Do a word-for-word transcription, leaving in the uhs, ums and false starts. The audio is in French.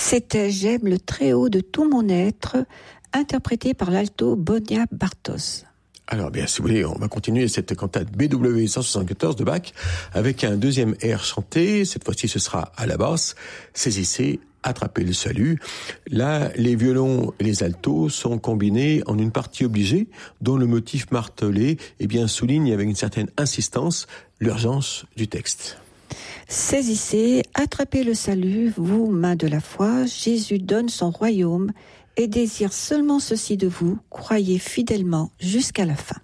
C'était « J'aime le Très-Haut de tout mon être », interprété par l'alto Bonia Bartos. Alors bien, si vous voulez, on va continuer cette cantate B W cent soixante-quatorze de Bach avec un deuxième air chanté. Cette fois-ci, ce sera à la basse. Saisissez, attrapez le salut. Là, les violons et les altos sont combinés en une partie obligée, dont le motif martelé, eh bien, souligne avec une certaine insistance l'urgence du texte. Saisissez, attrapez le salut, vous, mains de la foi, Jésus donne son royaume et désire seulement ceci de vous, croyez fidèlement jusqu'à la fin.